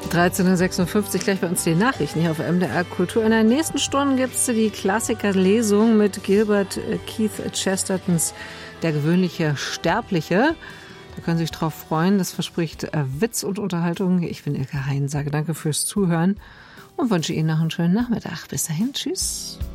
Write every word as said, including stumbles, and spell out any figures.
dreizehn Uhr sechsundfünfzig, gleich bei uns die Nachrichten hier auf M D R Kultur. In der nächsten Stunde gibt es die Klassikerlesung mit Gilbert Keith Chestertons Der gewöhnliche Sterbliche. Da können Sie sich drauf freuen. Das verspricht Witz und Unterhaltung. Ich bin Ilka Hein, sage danke fürs Zuhören und wünsche Ihnen noch einen schönen Nachmittag. Bis dahin, tschüss.